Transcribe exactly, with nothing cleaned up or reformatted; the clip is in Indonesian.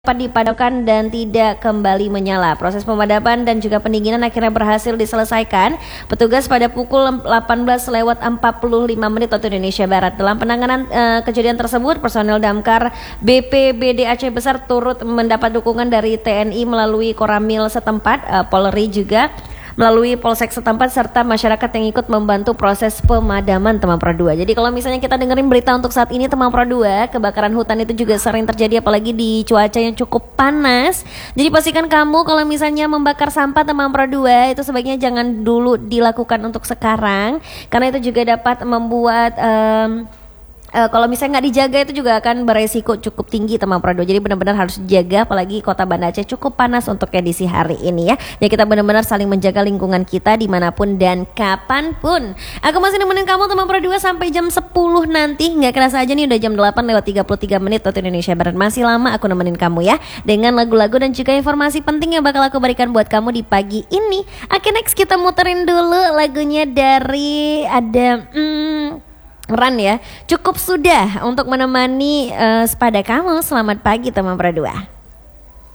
dapat dipadamkan dan tidak kembali menyala. Proses pemadaman dan juga pendinginan akhirnya berhasil diselesaikan petugas pada pukul delapan belas lewat empat puluh lima menit waktu Indonesia Barat. Dalam penanganan uh, kejadian tersebut, personel damkar B P B D Aceh Besar turut mendapat dukungan dari T N I melalui Koramil setempat, uh, Polri juga melalui polsek setempat serta masyarakat yang ikut membantu proses pemadaman, teman Pro dua. Jadi kalau misalnya kita dengerin berita untuk saat ini, teman Pro dua, kebakaran hutan itu juga sering terjadi apalagi di cuaca yang cukup panas. Jadi pastikan kamu kalau misalnya membakar sampah, teman Pro dua, itu sebaiknya jangan dulu dilakukan untuk sekarang, karena itu juga dapat membuat um, Uh, kalau misalnya nggak dijaga itu juga akan beresiko cukup tinggi, teman Pro dua. Jadi benar-benar harus dijaga, apalagi kota Banda Aceh cukup panas untuk edisi hari ini ya. Jadi kita benar-benar saling menjaga lingkungan kita dimanapun dan kapanpun. Aku masih nemenin kamu, teman Pro dua, sampai jam sepuluh nanti. Nggak kerasa aja nih udah jam delapan lewat tiga puluh tiga menit waktu Indonesia Barat. Masih lama aku nemenin kamu ya, dengan lagu-lagu dan juga informasi penting yang bakal aku berikan buat kamu di pagi ini. Oke, next kita muterin dulu lagunya dari ada hmm, Run ya. Cukup sudah untuk menemani uh, sepada kamu. Selamat pagi, teman Pro dua.